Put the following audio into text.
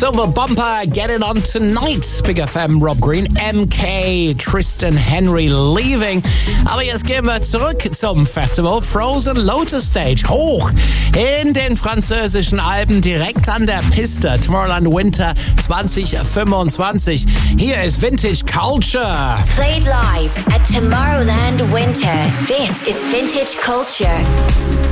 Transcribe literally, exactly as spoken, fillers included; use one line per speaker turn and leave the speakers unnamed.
Silver Bumper, Get It On Tonight. Big F M, Rob Green, M K, Tristan Henry, Leaving. Aber jetzt gehen wir zurück zum Festival Frozen Lotus Stage. Hoch in den französischen Alpen, direkt an der Piste. Tomorrowland Winter zwanzig fünfundzwanzig. Hier ist Vintage Culture.
Played live at Tomorrowland Winter. This is Vintage Culture.